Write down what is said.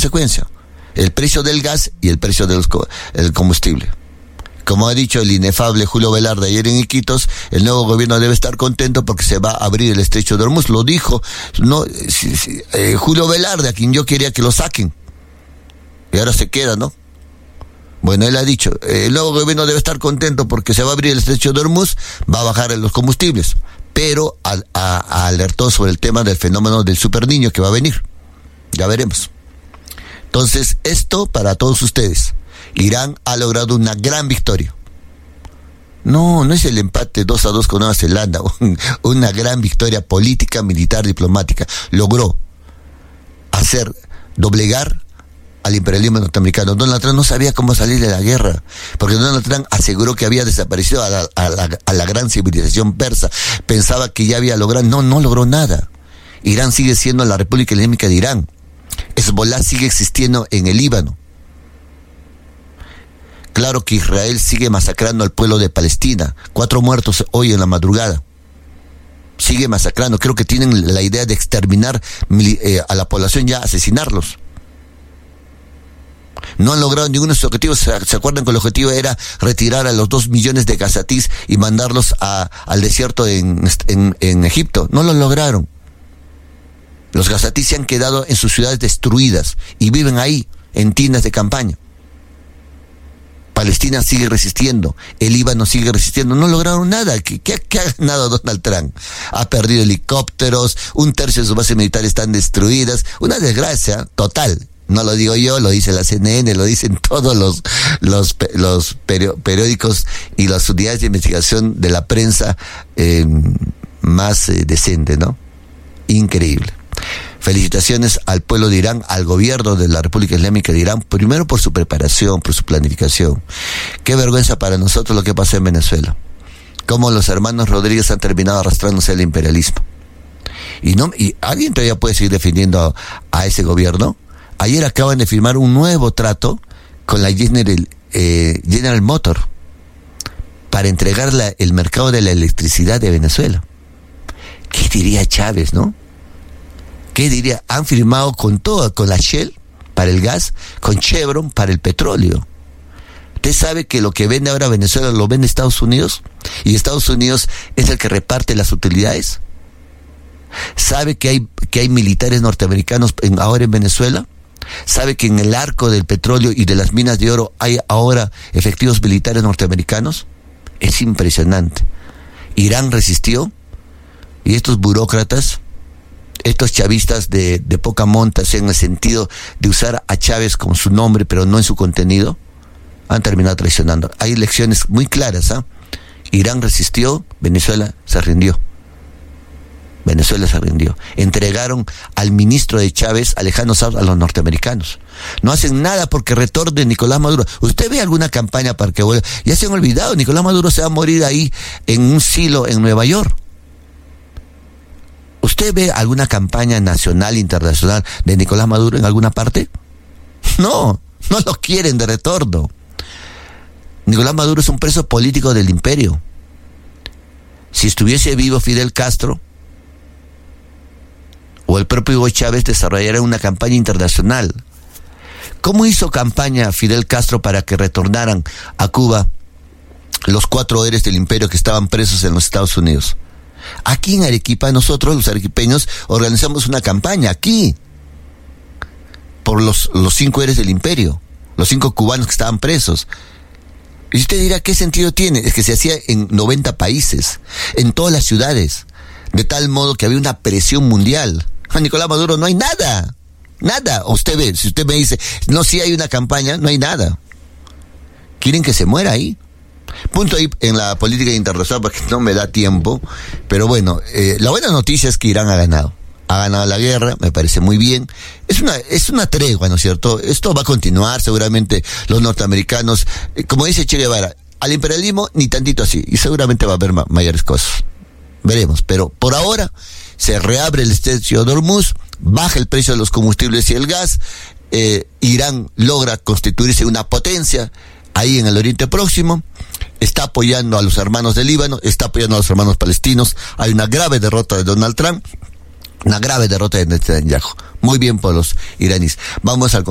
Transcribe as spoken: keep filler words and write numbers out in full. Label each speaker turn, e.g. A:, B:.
A: consecuencia. El precio del gas y el precio del el combustible. Como ha dicho el inefable Julio Velarde ayer en Iquitos, el nuevo gobierno debe estar contento porque se va a abrir el estrecho de Hormuz. Lo dijo no si, si, eh, Julio Velarde, a quien yo quería que lo saquen. Y ahora se queda, ¿no? Bueno, él ha dicho, eh, el nuevo gobierno debe estar contento porque se va a abrir el estrecho de Hormuz, va a bajar los combustibles. Pero a, a, a alertó sobre el tema del fenómeno del superniño que va a venir. Ya veremos. Entonces, esto para todos ustedes. Irán ha logrado una gran victoria. No, no es el empate dos a dos con Nueva Zelanda. Una gran victoria política, militar, diplomática. Logró hacer doblegar al imperialismo norteamericano. Donald Trump no sabía cómo salir de la guerra, porque Donald Trump aseguró que había desaparecido a la, a la, a la gran civilización persa. Pensaba que ya había logrado. No, no logró nada. Irán sigue siendo la República Islámica de Irán. Hezbollah sigue existiendo en el Líbano. Claro que Israel sigue masacrando al pueblo de Palestina. Cuatro muertos hoy en la madrugada. Sigue masacrando. Creo que tienen la idea de exterminar eh, a la población, ya asesinarlos. No han logrado ninguno de sus objetivos. ¿Se acuerdan que el objetivo era retirar a los dos millones de gazatís y mandarlos a, al desierto en, en, en Egipto? No lo lograron. Los gazatís se han quedado en sus ciudades destruidas y viven ahí, en tiendas de campaña. Palestina sigue resistiendo, el Líbano sigue resistiendo, no lograron nada. ¿Qué, qué, qué ha ganado Donald Trump? Ha perdido helicópteros, un tercio de sus bases militares están destruidas, una desgracia total. No lo digo yo, lo dice la C N N, lo dicen todos los los, los periódicos y las unidades de investigación de la prensa eh, más eh, decente, ¿no? Increíble. Felicitaciones al pueblo de Irán, al gobierno de la República Islámica de Irán, primero por su preparación, por su planificación. Qué vergüenza para nosotros lo que pasó en Venezuela. Cómo los hermanos Rodríguez han terminado arrastrándose al imperialismo. Y no y alguien todavía puede seguir defendiendo a, a ese gobierno. Ayer acaban de firmar un nuevo trato con la General, eh, General Motor para entregar la, el mercado de la electricidad de Venezuela. ¿Qué diría Chávez, no? ¿Qué diría? Han firmado con todo, con la Shell para el gas, con Chevron para el petróleo. ¿Usted sabe que lo que vende ahora Venezuela lo vende Estados Unidos? Y Estados Unidos es el que reparte las utilidades. ¿Sabe que hay, que hay militares norteamericanos en, ahora en Venezuela? ¿Sabe que en el arco del petróleo y de las minas de oro hay ahora efectivos militares norteamericanos? Es impresionante. Irán resistió y estos burócratas, estos chavistas de, de poca monta, en el sentido de usar a Chávez con su nombre pero no en su contenido, han terminado traicionando. Hay lecciones muy claras, ¿ah? ¿eh? Irán resistió, Venezuela se rindió. Venezuela se rindió. Entregaron al ministro de Chávez, Alejandro Sanz, a los norteamericanos. No hacen nada porque retorne Nicolás Maduro. ¿Usted ve alguna campaña para que vuelva? Ya se han olvidado, Nicolás Maduro se va a morir ahí en un silo en Nueva York. ¿Usted ve alguna campaña nacional, internacional de Nicolás Maduro en alguna parte? No, no lo quieren de retorno. Nicolás Maduro es un preso político del imperio. Si estuviese vivo Fidel Castro o el propio Hugo Chávez, desarrollaría una campaña internacional. ¿Cómo hizo campaña Fidel Castro para que retornaran a Cuba los cuatro héroes del imperio que estaban presos en los Estados Unidos? Aquí en Arequipa, nosotros los arequipeños organizamos una campaña aquí por los, los cinco héroes del imperio, los cinco cubanos que estaban presos. Y usted dirá, ¿qué sentido tiene? Es que se hacía en noventa países, en todas las ciudades, de tal modo que había una presión mundial. A Nicolás Maduro no hay nada, nada. Usted ve, si usted me dice, no, si hay una campaña, no hay nada. Quieren que se muera ahí. Punto ahí en la política internacional porque no me da tiempo, pero bueno, eh, la buena noticia es que Irán ha ganado. Ha ganado la guerra, me parece muy bien. Es una es una tregua, ¿no es cierto? Esto va a continuar, seguramente los norteamericanos, eh, como dice Che Guevara, al imperialismo ni tantito así, y seguramente va a haber ma- mayores cosas. Veremos, pero por ahora se reabre el estrecho de Hormuz, baja el precio de los combustibles y el gas, eh, Irán logra constituirse una potencia ahí en el Oriente Próximo, está apoyando a los hermanos del Líbano, está apoyando a los hermanos palestinos. Hay una grave derrota de Donald Trump, una grave derrota de Netanyahu. Muy bien por los iraníes. Vamos al